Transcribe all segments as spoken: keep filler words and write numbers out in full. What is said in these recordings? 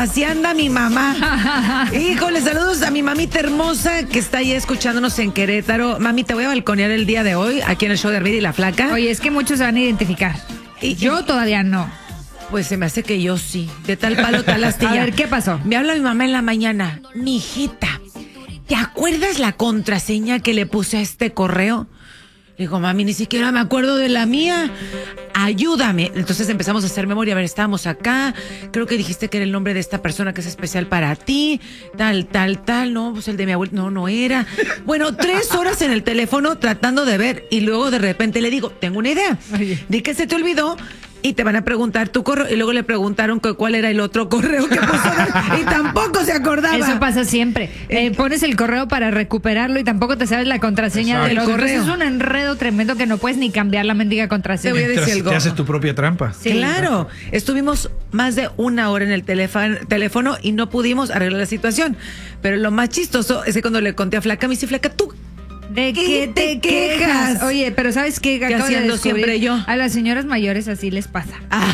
Así anda mi mamá. Híjole, saludos a mi mamita hermosa que está ahí escuchándonos en Querétaro. Mami, te voy a balconear el día de hoy aquí en el show de Arvida y la Flaca. Oye, es que muchos se van a identificar. Y yo todavía no. Pues se me hace que yo sí. De tal palo, tal astilla. A ver, ¿qué pasó? Me habla mi mamá en la mañana. Mijita, ¿te acuerdas la contraseña que le puse a este correo? Le digo, mami, ni siquiera me acuerdo de la mía. Ayúdame. Entonces empezamos a hacer memoria. A ver, estábamos acá. Creo que dijiste que era el nombre de esta persona que es especial para ti. Tal, tal, tal. No, pues el de mi abuelo. No, no era. Bueno, tres horas en el teléfono tratando de ver. Y luego de repente le digo, tengo una idea. Oye. Di que se te olvidó. Y te van a preguntar tu correo. Y luego le preguntaron que cuál era el otro correo que puso. Y tampoco se acordaba. Eso pasa siempre. Eh, pones el correo para recuperarlo y tampoco te sabes la contraseña Exacto. del El otro. correo. Entonces es un enredo tremendo que no puedes ni cambiar la mendiga contraseña. Te voy a decir Te, algo. te haces tu propia trampa. Sí. Claro, estuvimos más de una hora en el teléfono, teléfono y no pudimos arreglar la situación. Pero lo más chistoso es que cuando le conté a Flaca, me dice, Flaca, tú, ¿De qué te quejas? Oye, pero ¿sabes qué? ¿Qué Acabo de haciendo descubrir. siempre yo? A las señoras mayores así les pasa.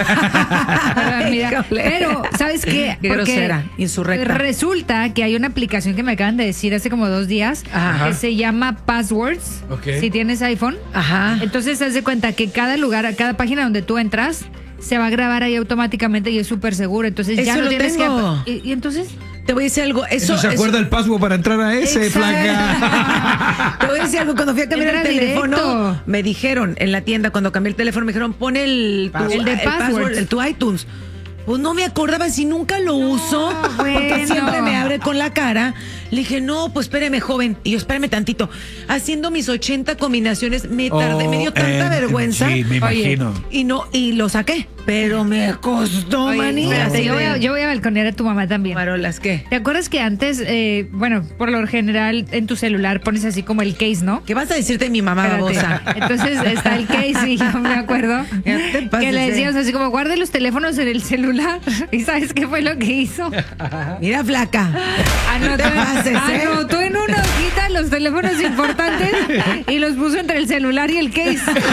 Mira, Híjole. pero, ¿sabes qué? Qué Porque grosera, insurrecta. Resulta que hay una aplicación que me acaban de decir hace como dos días Ajá. que se llama Passwords. Ok. Si tienes iPhone. Ajá. Entonces, haz de cuenta que cada lugar, cada página donde tú entras, se va a grabar ahí automáticamente y es súper seguro. Entonces ya Eso no lo tienes tengo. que. Y, y entonces. Te voy a decir algo. Eso, Eso se acuerda el password para entrar a ese, Exacto. Flaca. Te voy a decir algo. Cuando fui a cambiar Entra el teléfono, directo. me dijeron en la tienda, cuando cambié el teléfono, me dijeron, pon el, tu, El de passwords. el tu iTunes. Pues no me acordaba, si nunca lo uso, porque bueno. siempre me abre con la cara. Le dije, no, pues espéreme, joven. Y yo, espérame tantito. Haciendo mis ochenta combinaciones, me tardé, Oh, me dio tanta eh, vergüenza. Sí, me Oye, imagino. Y no, y lo saqué. Pero me costó, Oye, manía. espérate, así yo, voy a, de- yo voy a balconear a tu mamá también. Marolas, ¿qué? ¿Te acuerdas que antes, eh, bueno, por lo general en tu celular pones así como el case, ¿no? ¿Qué vas a decirte de mi mamá Espérate. babosa? Entonces está el case y yo me acuerdo Ya te pases, que le eh. decíamos así como guarde los teléfonos en el celular. ¿Y sabes qué fue lo que hizo? Mira, Flaca. Anotó, No te pases, ¿eh? anotó en una hojita los teléfonos importantes y los puso entre el celular y el case.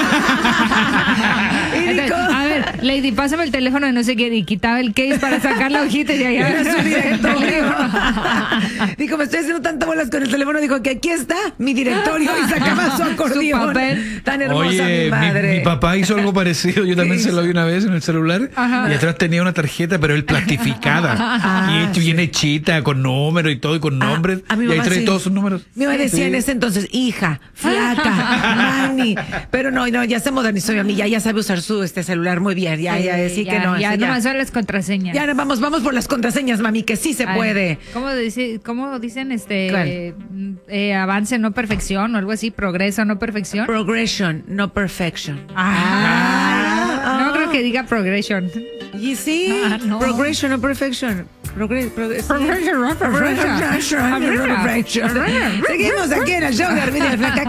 Y Entonces, dijo- a ver, Lady, pásame el teléfono de no sé quién y quitaba el case para sacar la hojita y de allá Era su el directorio. teléfono. Dijo, me estoy haciendo tanta bolas con el teléfono. Dijo que aquí está mi directorio y sacaba su acordeón. Su papel. Tan hermosa Oye, mi madre. mi, mi papá hizo algo parecido. Yo también ¿Qué se lo hizo? vi una vez en el celular. Ajá. Y atrás tenía una tarjeta, pero él plastificada. Ah, y hecho sí. bien hechita, con número y todo, y con Ah, nombres. a mi y ahí mamá trae sí. todos sus números. Mi mamá decía Sí. en ese entonces, hija, Flaca, mani. Pero no, no, ya se modernizó mi amiga, ya sabe usar su este celular muy bien. Ya, ya, sí que no. Ya, sí, nomás son las contraseñas. Ya, vamos, vamos por las contraseñas, mami, que sí se Ay, puede. ¿Cómo, dice, ¿Cómo dicen este ¿Cuál? eh, eh, avance, no perfección o algo así? Progreso, no perfección. Progression, no perfection. Ah, no creo que diga progression. Y sí, Ah, no. progression, no perfection. Progre- progre- sí. Progression, no perfection. Progression, no perfection. Seguimos aquí en el show de Arvida y la Flaca.